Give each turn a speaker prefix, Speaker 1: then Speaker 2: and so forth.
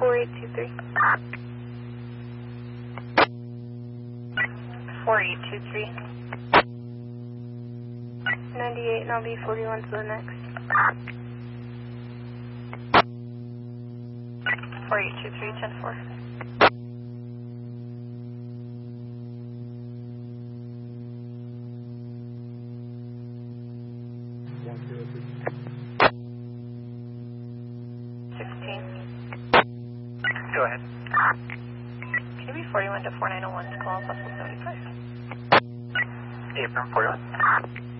Speaker 1: 4823. 4823. 98 and I'll be 41 to the next. 4823, 10-4.
Speaker 2: Go ahead.
Speaker 1: Can you be 41 to 4901 to call possible 75?
Speaker 2: Apron 41.